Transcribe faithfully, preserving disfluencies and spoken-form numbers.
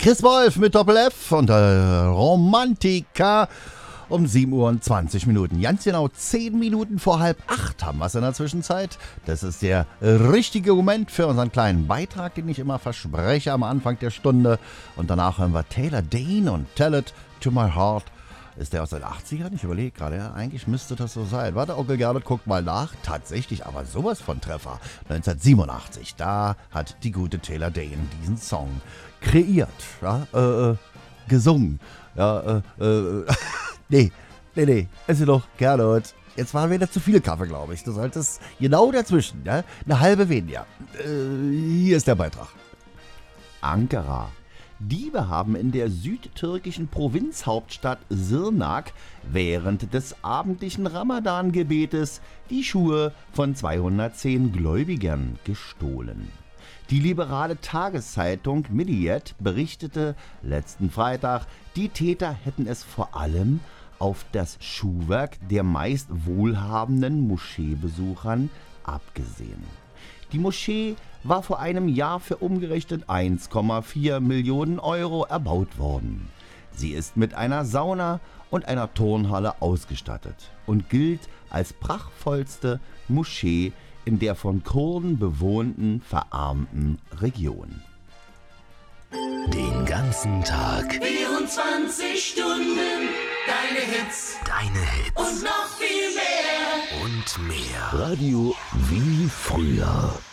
Chris Wolf mit Doppel-F und äh, Romantika um sieben Uhr und zwanzig Minuten. Ganz genau zehn Minuten vor halb acht haben wir es in der Zwischenzeit. Das ist der richtige Moment für unseren kleinen Beitrag, den ich immer verspreche am Anfang der Stunde. Und danach hören wir Taylor Dayne und Tell It to My Heart. Ist der aus den achtzigern? Ich überlege gerade, ja, eigentlich müsste das so sein. Warte, Onkel Gernot guckt mal nach. Tatsächlich, aber sowas von Treffer. neunzehnhundertsiebenundachtzig, da hat die gute Taylor Dayne diesen Song kreiert, ja, äh, äh, gesungen. Ja, äh, äh, nee, nee, nee, ist ja doch, Gernot. Jetzt waren wieder zu viele Kaffee, glaube ich. Du solltest genau dazwischen, ja, eine halbe weniger. Äh, hier ist der Beitrag. Ankara. Diebe haben in der südtürkischen Provinzhauptstadt Sirnak während des abendlichen Ramadan-Gebetes die Schuhe von zweihundertzehn Gläubigern gestohlen. Die liberale Tageszeitung Milliyet berichtete letzten Freitag, die Täter hätten es vor allem auf das Schuhwerk der meist wohlhabenden Moscheebesuchern abgesehen. Die Moschee war vor einem Jahr für umgerechnet eins Komma vier Millionen Euro erbaut worden. Sie ist mit einer Sauna und einer Turnhalle ausgestattet und gilt als prachtvollste Moschee in der von Kurden bewohnten, verarmten Region. Den ganzen Tag. vierundzwanzig Stunden. Deine Hits. Deine Hits. Und noch viel mehr. Und mehr. Radio wie früher.